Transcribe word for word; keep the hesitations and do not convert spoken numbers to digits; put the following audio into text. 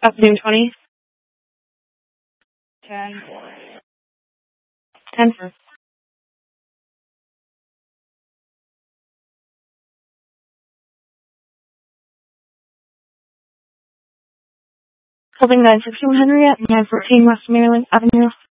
Afternoon twenty. ten. ten. Building nine sixty-one Henriette, nine fourteen West Maryland Avenue.